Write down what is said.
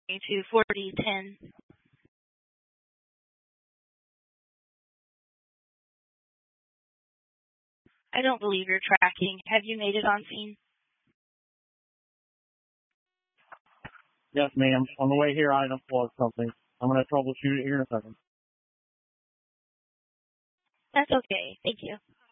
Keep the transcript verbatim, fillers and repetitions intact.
to forty ten. I don't believe you're tracking. Have you made it on scene? Yes, ma'am. On the way here, I unplugged something. I'm going to troubleshoot it here in a second. That's okay. Thank you.